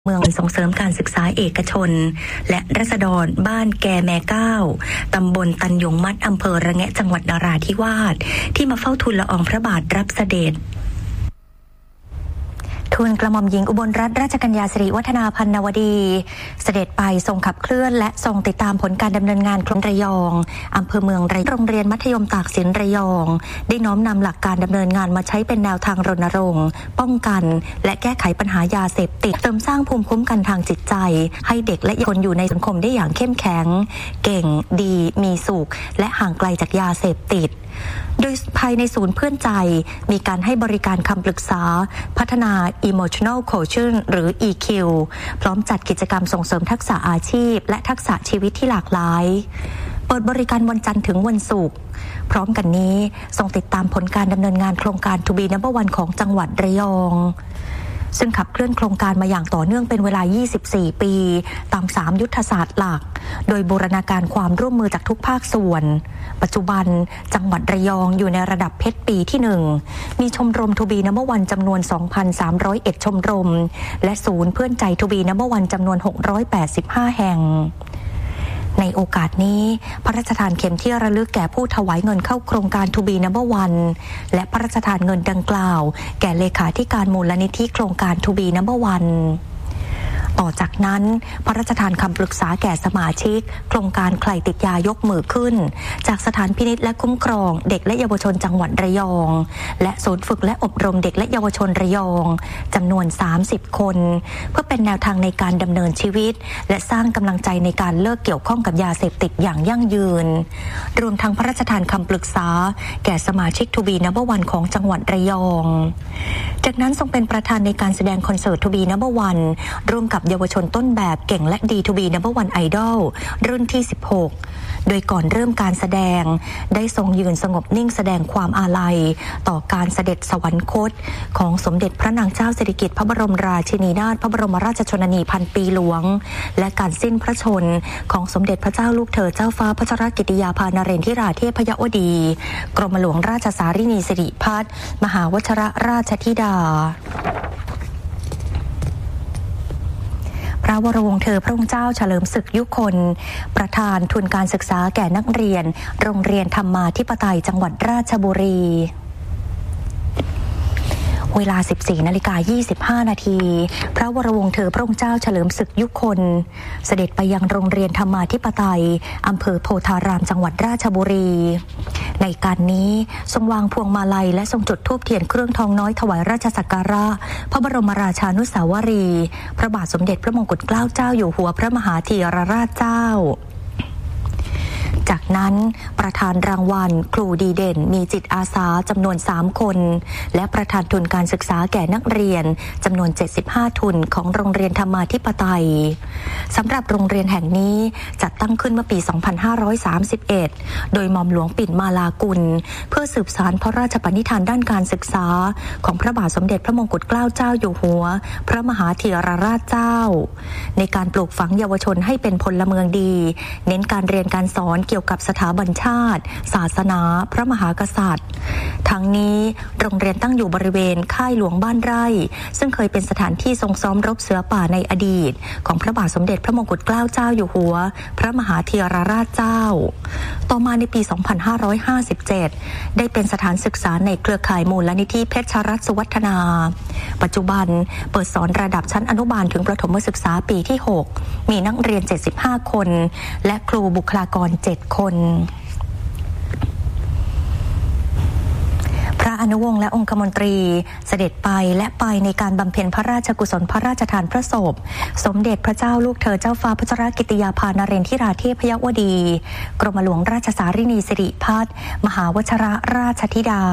เมืองส่งเสริมการศึกษาเอกชนและราษฎรบ้านแกแม่เก้าตำบลตันยงมัดอำเภอระแงะจังหวัดนราธิวาสที่มาเฝ้าทูลละอองพระบาทรับเสด็จทูลกระหม่อมหญิงอุบลรัตนราชกัญญาสิริวัฒนาพันนวดีเสด็จไปทรงขับเคลื่อนและทรงติดตามผลการดำเนินงานโครงระยองอำเภอเมืองระยองโรงเรียนมัธยมตากสินระยองได้น้อมนำหลักการดำเนินงานมาใช้เป็นแนวทางรณรงค์ป้องกันและแก้ไขปัญหายาเสพติดเสริมสร้างภูมิคุ้มกันทางจิตใจให้เด็กและเยาวชนอยู่ในสังคมได้อย่างเข้มแข็งเก่งดีมีสุขและห่างไกลจากยาเสพติดโดยภายในศูนย์เพื่อนใจมีการให้บริการคำปรึกษาพัฒนา Emotional Coaching หรือ EQ พร้อมจัดกิจกรรมส่งเสริมทักษะอาชีพและทักษะชีวิตที่หลากหลายเปิดบริการวันจันทร์ถึงวันศุกร์พร้อมกันนี้ทรงติดตามผลการดำเนินงานโครงการ To be number one ของจังหวัดระยองซึ่งขับเคลื่อนโครงการมาอย่างต่อเนื่องเป็นเวลา 24 ปีตาม 3 ยุทธศาสตร์หลักโดยบูรณาการความร่วมมือจากทุกภาคส่วนปัจจุบันจังหวัดระยองอยู่ในระดับเพชรปีที่ 1มีชมรม To be number one จำนวน 2,301 ชมรมและศูนย์เพื่อนใจ To be number one จำนวน 685 แห่งในโอกาสนี้พระราชทานเข็มที่ระลึกแก่ผู้ถวายเงินเข้าโครงการ To be number one และพระราชทานเงินดังกล่าวแก่เลขาธิการมูลนิธิโครงการ To be number one ต่อจากนั้นพระราชทานคำปรึกษาแก่สมาชิกโครงการใครติดยายกมือขึ้นจากสถานพินิจและคุ้มครองเด็กและเยาวชนจังหวัดระยองและศูนย์ฝึกและอบรมเด็กและเยาวชนระยองจำนวน30คนเพื่อเป็นแนวทางในการดำเนินชีวิตและสร้างกำลังใจในการเลิกเกี่ยวข้องกับยาเสพติดอย่างยั่งยืนรวมทั้งพระราชทานคำปรึกษาแก่สมาชิก To be number one ของจังหวัดระยองจากนั้นทรงเป็นประธานในการแสดงคอนเสิร์ต To be number one ร่วมกับเยาวชนต้นแบบเก่งและดี To be number one Idol รุ่นที่ 16โดยก่อนเริ่มการแสดงได้ทรงยืนสงบนิ่งแสดงความอาลัยต่อการเสด็จสวรรคตของสมเด็จพระนางเจ้าสิริกิติ์พระบรมราชินีนาถพระบรมราชชนนีพันปีหลวงและการสิ้นพระชนของสมเด็จพระเจ้าลูกเธอเจ้าฟ้าพัชรกิติยาภานเรนทิราเทพยวดีกรมหลวงราชสารินีสิริพัฒน์มหาวชิรราชธิดาพระวรวงศ์เธอพระองค์เจ้าเฉลิมศึกยุคนประธานทุนการศึกษาแก่นักเรียนโรงเรียนธรรมาธิปไตยจังหวัดราชบุรีเวลา 14:25 นาทีพระวรวงศ์เธอพระองค์เจ้าเฉลิมศึกยุคนเสด็จไปยังโรงเรียนธรรมาธิปไตยอำเภอโพธารามจังหวัดราชบุรีในการนี้ทรงวางพวงมาลัยและทรงจุดธูปเทียนเครื่องทองน้อยถวายราชสักการะพระบรมราชานุสาวรีย์พระบาทสมเด็จพระมงกุฎเกล้าเจ้าอยู่หัวพระมหาธีรราชเจ้าจากนั้นประธานรางวัลครูดีเด่นมีจิตอาสาจำนวน3คนและประธานทุนการศึกษาแก่นักเรียนจำนวน75ทุนของโรงเรียนธรรมาธิปไตยสำหรับโรงเรียนแห่งนี้จัดตั้งขึ้นเมื่อปี 2531 โดยหม่อมหลวงปิ่นมาลากุลเพื่อสืบสานพระราชปณิธานด้านการศึกษาของพระบาทสมเด็จพระมงกุฎเกล้าเจ้าอยู่หัวพระมหาธีรราชเจ้าในการปลูกฝังเยาวชนให้เป็นพลเมืองดีเน้นการเรียนการสอนเกี่ยวกับสถาบันชาติศาสนาพระมหากษัตริย์ทั้งนี้โรงเรียนตั้งอยู่บริเวณค่ายหลวงบ้านไร่ซึ่งเคยเป็นสถานที่ทรงซ้อมรบเสือป่าในอดีตของพระบาทสมเด็จพระมงกุฎเกล้าเจ้าอยู่หัวพระมหาธีรราชเจ้าต่อมาในปี 2557 ได้เป็นสถานศึกษาในเครือข่ายมูลนิธิเพชรรัตน์สุวัฒนาปัจจุบันเปิดสอนระดับชั้นอนุบาลถึงประถมศึกษาปีที่ 6มีนักเรียน75คนและครูบุคลากร7คนพระอนุวงศ์และองคมนตรีเสด็จไปและไปในการบำเพ็ญพระราชกุศลพระราชทานพระศพสมเด็จพระเจ้าลูกเธอเจ้าฟ้าพัชรกิติยาภานเรนทิราเทพยวดีกรมหลวงราชสารินีสิริพัฒน์มหาวชิรราชธิดา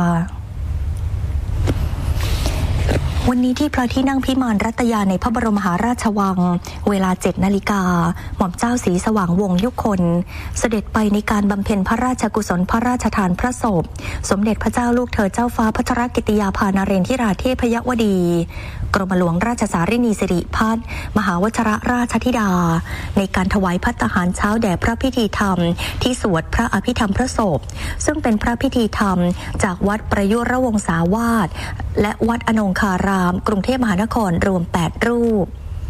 วันนี้ที่พระที่นั่งพิมานรัตยาในพระบรมมหาราชวังเวลา 7 นาฬิกาหม่อมเจ้าศรีสว่างวงศ์ยุคนเสด็จไปในการบำเพ็ญพระราชกุศลพระราชทานพระศพสมเด็จพระเจ้าลูกเธอเจ้าฟ้าพัชรกิติยาภานเรนทิราเทพยวดีกรมหลวงราชสารินีสิริพัฒน์มหาวชิรราชธิดาในการถวายภัตตาหารเช้าแด่พระพิธีธรรมที่สวดพระอภิธรรมพระศพซึ่งเป็นพระพิธีธรรมจากวัดประยุรวงศาวาสและวัดอนงคารามกรุงเทพมหานครรวม8รูป